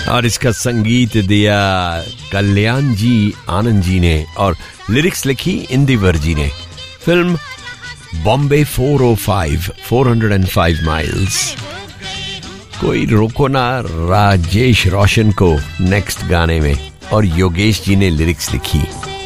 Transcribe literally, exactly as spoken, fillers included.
और इसका संगीत दिया कल्याण जी आनंद जी ने और लिरिक्स लिखी इंदिवर जी ने. फिल्म बॉम्बे फोर ओ five, four hundred five miles. कोई रोको ना राजेश रोशन को नेक्स्ट गाने में, और योगेश जी ने लिरिक्स लिखी.